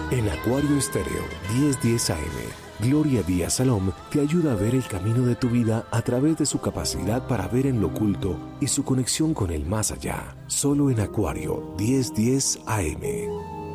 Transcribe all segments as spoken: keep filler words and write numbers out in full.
En Acuario Estéreo diez diez A M, Gloria Díaz Salom te ayuda a ver el camino de tu vida a través de su capacidad para ver en lo oculto y su conexión con el más allá. Solo en Acuario diez diez A M.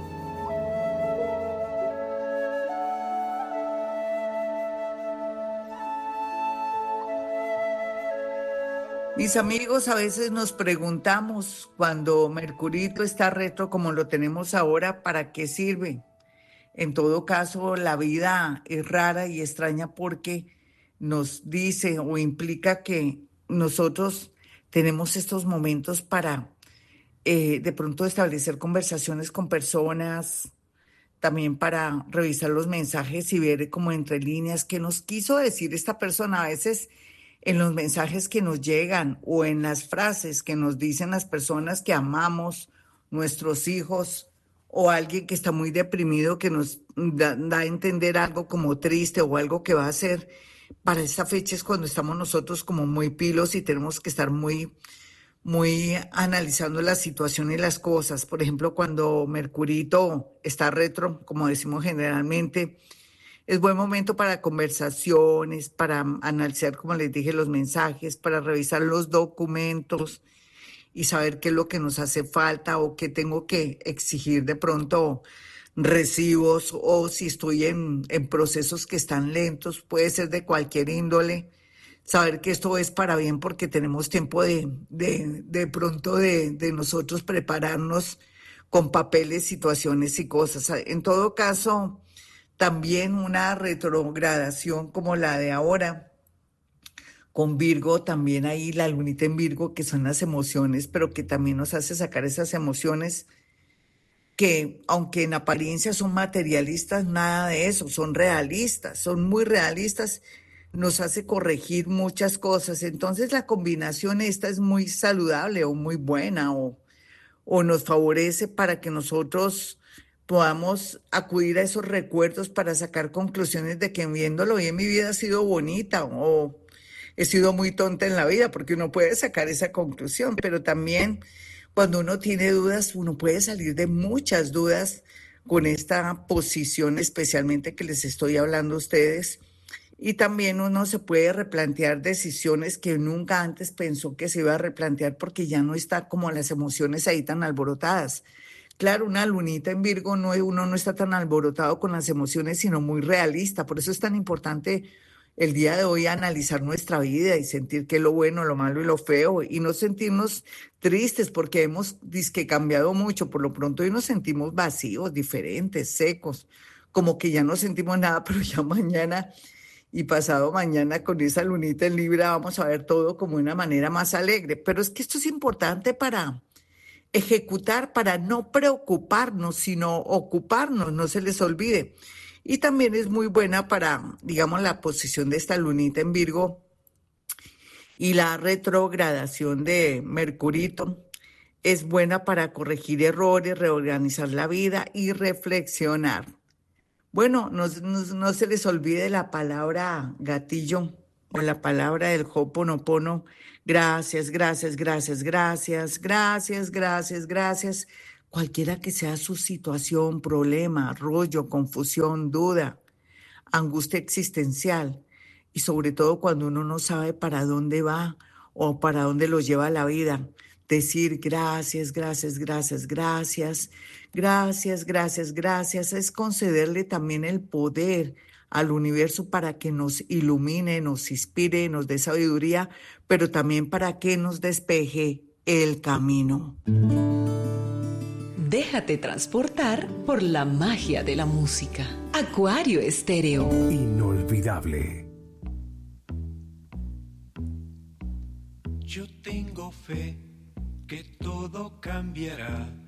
Mis amigos, a veces nos preguntamos cuando Mercurito está retro como lo tenemos ahora, ¿para qué sirve? En todo caso, la vida es rara y extraña porque nos dice o implica que nosotros tenemos estos momentos para eh, de pronto establecer conversaciones con personas, también para revisar los mensajes y ver como entre líneas qué nos quiso decir esta persona. A veces en los mensajes que nos llegan o en las frases que nos dicen las personas que amamos, nuestros hijos o alguien que está muy deprimido, que nos da, da a entender algo como triste o algo que va a ser. Para esta fecha es cuando estamos nosotros como muy pilos y tenemos que estar muy, muy analizando la situación y las cosas. Por ejemplo, cuando Mercurito está retro, como decimos generalmente, es buen momento para conversaciones, para analizar, como les dije, los mensajes, para revisar los documentos y saber qué es lo que nos hace falta o qué tengo que exigir de pronto recibos o si estoy en, en procesos que están lentos, puede ser de cualquier índole. Saber que esto es para bien porque tenemos tiempo de, de, de pronto de, de nosotros prepararnos con papeles, situaciones y cosas. En todo caso, también una retrogradación como la de ahora, con Virgo, también ahí la lunita en Virgo, que son las emociones, pero que también nos hace sacar esas emociones que, aunque en apariencia son materialistas, nada de eso, son realistas, son muy realistas, nos hace corregir muchas cosas. Entonces la combinación esta es muy saludable o muy buena o, o nos favorece para que nosotros podamos acudir a esos recuerdos para sacar conclusiones de que viéndolo bien mi vida ha sido bonita o he sido muy tonta en la vida, porque uno puede sacar esa conclusión, pero también cuando uno tiene dudas, uno puede salir de muchas dudas con esta posición especialmente que les estoy hablando a ustedes. Y también uno se puede replantear decisiones que nunca antes pensó que se iba a replantear porque ya no está como las emociones ahí tan alborotadas. Claro, una lunita en Virgo, no, uno no está tan alborotado con las emociones, sino muy realista. Por eso es tan importante el día de hoy analizar nuestra vida y sentir qué es lo bueno, lo malo y lo feo y no sentirnos tristes porque hemos dizque cambiado mucho. Por lo pronto hoy nos sentimos vacíos, diferentes, secos, como que ya no sentimos nada, pero ya mañana y pasado mañana con esa lunita en Libra vamos a ver todo como de una manera más alegre. Pero es que esto es importante para ejecutar, para no preocuparnos, sino ocuparnos, no se les olvide. Y también es muy buena para, digamos, la posición de esta lunita en Virgo y la retrogradación de Mercurito. Es buena para corregir errores, reorganizar la vida y reflexionar. Bueno, no, no, no se les olvide la palabra gatillo o la palabra del Ho'oponopono. Gracias, gracias, gracias, gracias, gracias, gracias, gracias. Cualquiera que sea su situación, problema, rollo, confusión, duda, angustia existencial y sobre todo cuando uno no sabe para dónde va o para dónde lo lleva la vida. Decir gracias, gracias, gracias, gracias, gracias, gracias, gracias, es concederle también el poder al universo para que nos ilumine, nos inspire, nos dé sabiduría, pero también para que nos despeje el camino. Déjate transportar por la magia de la música. Acuario Estéreo. Inolvidable. Yo tengo fe que todo cambiará.